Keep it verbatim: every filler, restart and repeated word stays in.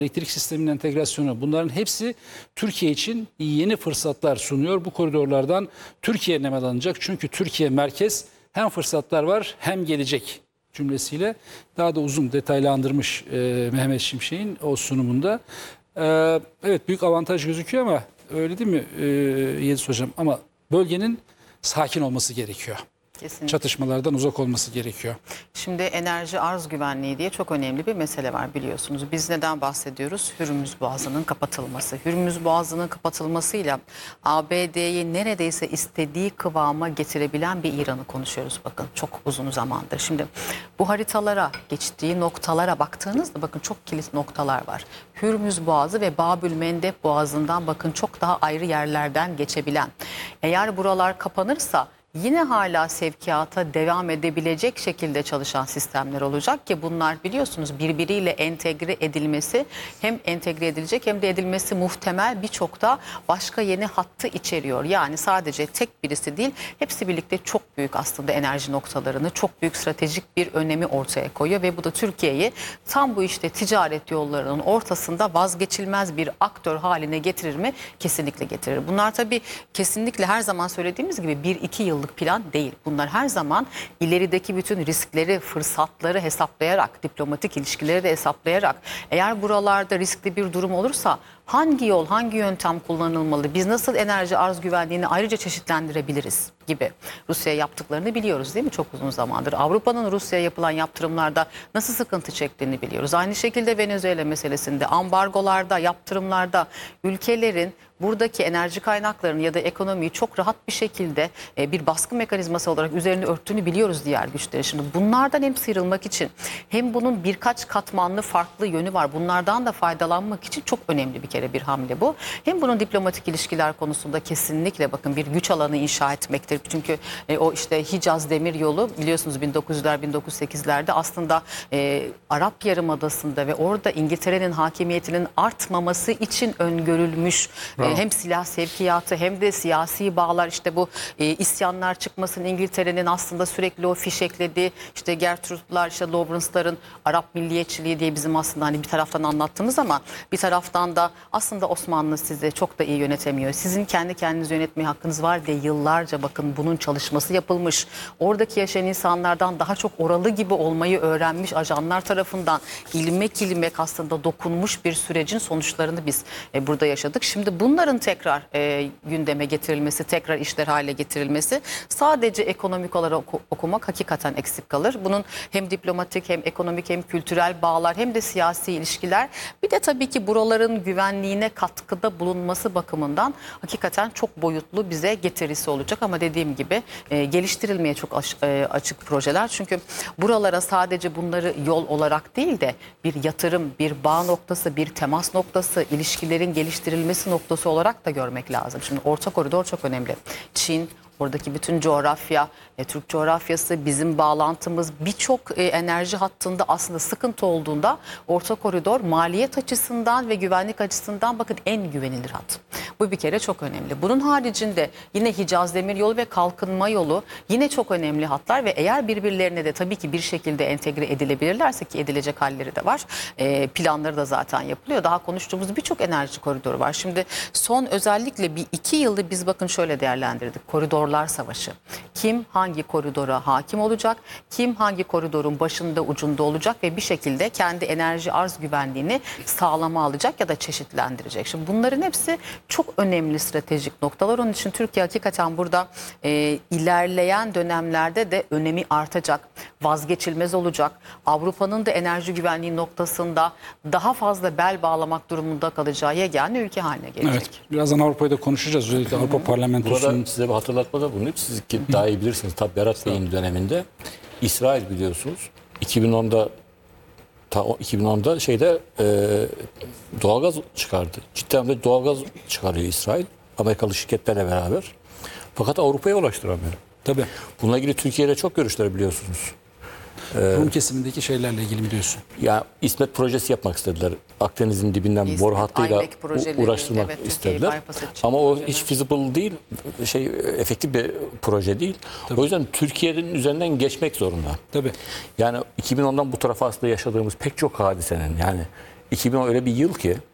elektrik sisteminin entegrasyonu, bunların hepsi Türkiye için yeni fırsatlar sunuyor. Bu koridorlardan Türkiye nemalanacak. Çünkü Türkiye merkez, hem fırsatlar var hem gelecek cümlesiyle daha da uzun detaylandırmış e, Mehmet Şimşek'in o sunumunda. E, evet, büyük avantaj gözüküyor ama öyle değil mi e, Yediz Hocam? Ama bölgenin sakin olması gerekiyor. Kesinlikle. Çatışmalardan uzak olması gerekiyor. Şimdi enerji arz güvenliği diye çok önemli bir mesele var biliyorsunuz. Biz neden bahsediyoruz? Hürmüz Boğazı'nın kapatılması. Hürmüz Boğazı'nın kapatılmasıyla A B D'yi neredeyse istediği kıvama getirebilen bir İran'ı konuşuyoruz bakın çok uzun zamandır. Şimdi bu haritalara, geçtiği noktalara baktığınızda bakın çok kilit noktalar var. Hürmüz Boğazı ve Babül Mendeb Boğazı'ndan bakın çok daha ayrı yerlerden geçebilen. Eğer buralar kapanırsa yine hala sevkiyata devam edebilecek şekilde çalışan sistemler olacak ki bunlar biliyorsunuz birbiriyle entegre edilmesi, hem entegre edilecek hem de edilmesi muhtemel birçok da başka yeni hattı içeriyor. Yani sadece tek birisi değil, hepsi birlikte çok büyük aslında enerji noktalarını, çok büyük stratejik bir önemi ortaya koyuyor ve bu da Türkiye'yi tam bu işte ticaret yollarının ortasında vazgeçilmez bir aktör haline getirir mi? Kesinlikle getirir. Bunlar tabii kesinlikle her zaman söylediğimiz gibi bir iki yıl plan değil. Bunlar her zaman ilerideki bütün riskleri, fırsatları hesaplayarak, diplomatik ilişkileri de hesaplayarak, eğer buralarda riskli bir durum olursa hangi yol, hangi yöntem kullanılmalı, biz nasıl enerji arz güvenliğini ayrıca çeşitlendirebiliriz gibi Rusya'ya yaptıklarını biliyoruz değil mi çok uzun zamandır. Avrupa'nın Rusya'ya yapılan yaptırımlarda nasıl sıkıntı çektiğini biliyoruz. Aynı şekilde Venezuela meselesinde, ambargolarda, yaptırımlarda ülkelerin buradaki enerji kaynaklarını ya da ekonomiyi çok rahat bir şekilde bir baskı mekanizması olarak üzerini örttüğünü biliyoruz diğer güçleri. Şimdi bunlardan hem sıyrılmak için hem bunun birkaç katmanlı farklı yönü var. Bunlardan da faydalanmak için çok önemli bir kere bir hamle bu. Hem bunun diplomatik ilişkiler konusunda kesinlikle bakın bir güç alanı inşa etmektir. Çünkü e, o işte Hicaz Demiryolu biliyorsunuz bin dokuz yüzler bin dokuz yüz sekizlerde aslında e, Arap Yarımadası'nda ve orada İngiltere'nin hakimiyetinin artmaması için öngörülmüş e, hem silah sevkiyatı hem de siyasi bağlar, işte bu e, isyanlar çıkmasın, İngiltere'nin aslında sürekli o fişeklediği işte Gertrude'lar, işte Lawrence'ların Arap milliyetçiliği diye bizim aslında hani bir taraftan anlattığımız ama bir taraftan da aslında Osmanlı sizi çok da iyi yönetemiyor. Sizin kendi kendinizi yönetmeye hakkınız var diye yıllarca bakın bunun çalışması yapılmış. Oradaki yaşayan insanlardan daha çok oralı gibi olmayı öğrenmiş ajanlar tarafından ilmek ilmek aslında dokunmuş bir sürecin sonuçlarını biz e, burada yaşadık. Şimdi bunların tekrar e, gündeme getirilmesi, tekrar işler hale getirilmesi, sadece ekonomik olarak oku, okumak hakikaten eksik kalır. Bunun hem diplomatik hem ekonomik hem kültürel bağlar hem de siyasi ilişkiler, bir de tabii ki buraların güvenliğine katkıda bulunması bakımından hakikaten çok boyutlu bize getirisi olacak. Ama dediğim gibi e, geliştirilmeye çok aş, e, açık projeler. Çünkü buralara sadece bunları yol olarak değil de bir yatırım, bir bağ noktası, bir temas noktası, ilişkilerin geliştirilmesi noktası olarak da görmek lazım. Şimdi Orta Koridor çok önemli. Çin, oradaki bütün coğrafya, e, Türk coğrafyası, bizim bağlantımız, birçok e, enerji hattında aslında sıkıntı olduğunda Orta Koridor maliyet açısından ve güvenlik açısından bakın en güvenilir hat. Bu bir kere çok önemli. Bunun haricinde yine Hicaz Demiryolu ve Kalkınma Yolu yine çok önemli hatlar ve eğer birbirlerine de tabii ki bir şekilde entegre edilebilirlerse, ki edilecek halleri de var. E, planları da zaten yapılıyor. Daha konuştuğumuz birçok enerji koridoru var. Şimdi son özellikle bir iki yılda biz bakın şöyle değerlendirdik. Koridorlar savaşı. Kim hangi koridora hakim olacak? Kim hangi koridorun başında ucunda olacak ve bir şekilde kendi enerji arz güvenliğini sağlama alacak ya da çeşitlendirecek. Şimdi bunların hepsi çok önemli stratejik noktalar. Onun için Türkiye hakikaten burada e, ilerleyen dönemlerde de önemi artacak, vazgeçilmez olacak. Avrupa'nın da enerji güvenliği noktasında daha fazla bel bağlamak durumunda kalacağı yegane ülke haline gelecek. Evet, birazdan Avrupa'yı da konuşacağız. Özellikle Avrupa Parlamentosu'nun. Burada size bir hatırlatmada bulunayım. Siz ki daha iyi bilirsiniz. Tabii Berat Bey'in döneminde İsrail biliyorsunuz iki bin onda ta iki bin onda şeyde e, doğalgaz çıkardı. Ciddi anlamda doğalgaz çıkarıyor İsrail. Amerikalı şirketlerle beraber. Fakat Avrupa'ya ulaştıramıyor. Tabii. Bununla ilgili Türkiye'de çok görüşler biliyorsunuz. Rum kesimindeki şeylerle ilgili mi diyorsun? Ya İsmet projesi yapmak istediler. Akdeniz'in dibinden İsmet, boru hattıyla projeleri, uğraştırmak evet, istediler. Ama o projeler hiç feasible değil, şey efektif bir proje değil. Tabii. O yüzden Türkiye'nin üzerinden geçmek zorunda. Tabii. Yani iki bin ondan bu tarafa aslında yaşadığımız pek çok hadisenin, yani iki bin on öyle bir yıl ki